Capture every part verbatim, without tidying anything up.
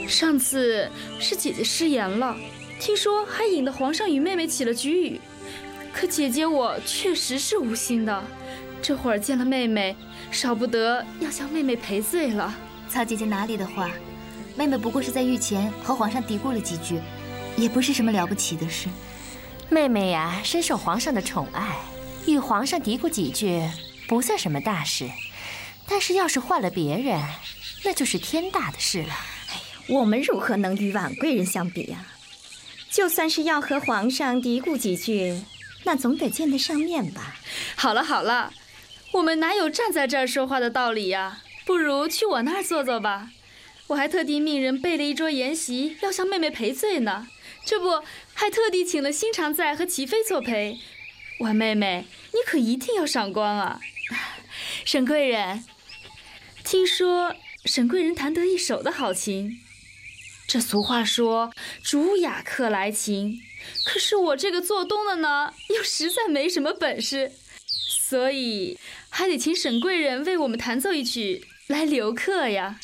上次是姐姐失言了，听说还引得皇上与妹妹起了局语。可姐姐我确实是无心的，这会儿见了妹妹，少不得要向妹妹赔罪了。 曹姐姐哪里的话，妹妹不过是在御前和皇上嘀咕了几句，也不是什么了不起的事。 妹妹呀，深受皇上的宠爱，与皇上嘀咕几句不算什么大事，但是要是换了别人，那就是天大的事了。 哎呀，我们如何能与婉贵人相比呀？就算是要和皇上嘀咕几句，那总得见得上面吧。 好了好了，我们哪有站在这儿说话的道理呀？不如去我那儿坐坐吧。我还特地命人备了一桌筵席，要向妹妹赔罪呢。这不，还特地请了新常在和齐妃作陪。婉妹妹，你可一定要赏光啊！沈贵人，听说沈贵人弹得一手的好琴。这俗话说主雅客来琴，可是我这个做东的呢，又实在没什么本事，所以还得请沈贵人为我们弹奏一曲来留客呀。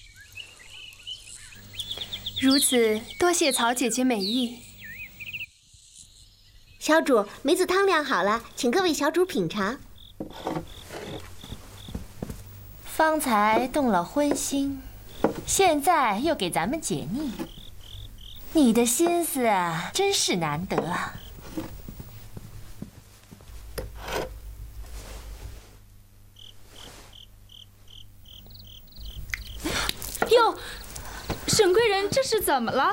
如此，多谢曹姐姐美意。 小主，梅子汤凉好了，请各位小主品尝。 方才动了荤心，现在又给咱们解腻，你的心思啊，真是难得啊。 哟，沈贵人这是怎么了？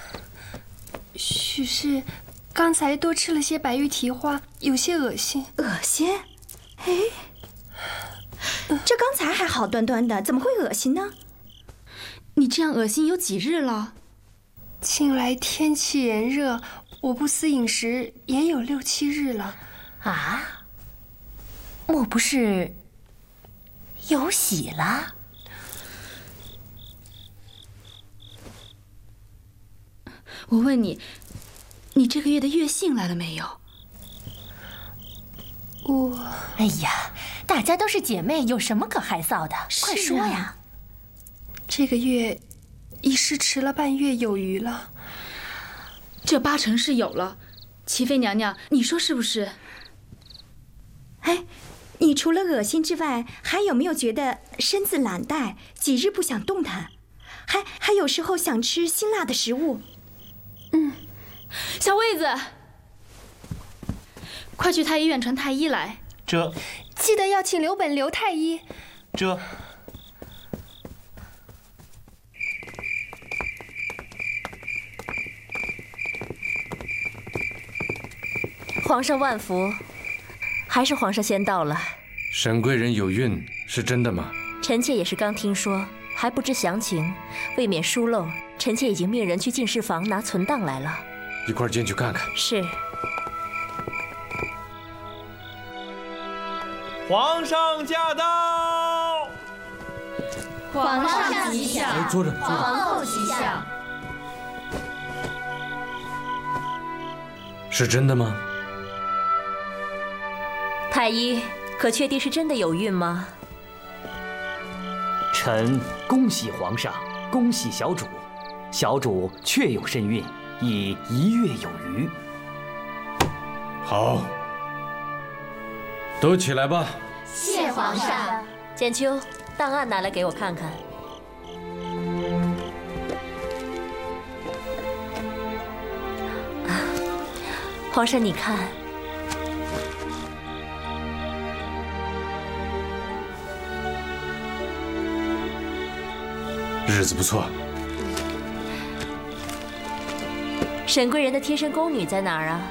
许是刚才多吃了些白玉蹄花，有些恶心。 恶心？哎，这刚才还好端端的，怎么会恶心呢？ 你这样恶心有几日了？ 近来天气炎热，我不思饮食也有六七日了。 啊？莫不是有喜了？ 我问你，你这个月的月信来了没有？ 我…… 哎呀，大家都是姐妹，有什么可害臊的？快说呀！ 这个月已是迟了半月有余了。 这八成是有了。齐妃娘娘，你说是不是？ 哎，你除了恶心之外，还有没有觉得身子懒怠，几日不想动弹，还还有时候想吃辛辣的食物？ 嗯，小卫子，快去太医院传太医来。 这， 记得要请刘本刘太医。 这， 皇上万福，还是皇上先到了。 沈贵人有孕，是真的吗？ 臣妾也是刚听说，还不知详情，未免疏漏。臣妾已经命人去进士房拿存档来了。 一块儿进去看看。 是。 皇上驾到！ 皇上吉祥！ 来，坐着，坐着。 皇后吉祥！ 是真的吗？ 太医，可确定是真的有孕吗？ 臣恭喜皇上，恭喜小主。小主确有身孕，已一月有余。 好，都起来吧。 谢皇上。 简秋，档案拿来给我看看。啊，皇上，你看， 日子不错。 沈贵人的贴身宫女在哪儿啊？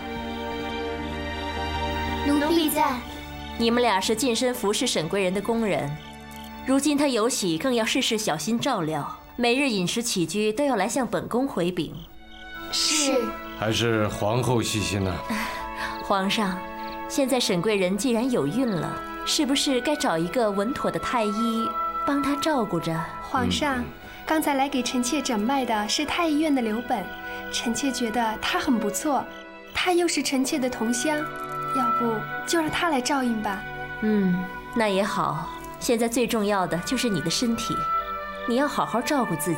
奴婢在。 你们俩是近身服侍沈贵人的宫人，如今她有喜，更要事事小心照料，每日饮食起居都要来向本宫回禀。 是。 还是皇后细心呢。 皇上，现在沈贵人既然有孕了，是不是该找一个稳妥的太医帮她照顾着？ 皇上，嗯、刚才来给臣妾诊脉的是太医院的刘本。臣妾觉得他很不错，他又是臣妾的同乡，要不就让他来照应吧。 嗯，那也好。现在最重要的就是你的身体，你要好好照顾自己。